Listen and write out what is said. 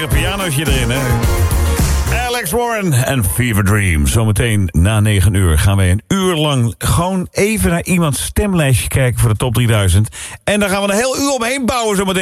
lekker pianootje erin, hè. Alex Warren en Fever Dream. Zometeen na 9 uur gaan wij een uur lang gewoon even naar iemands stemlijstje kijken voor de top 3000. En daar gaan we een heel uur omheen bouwen zometeen.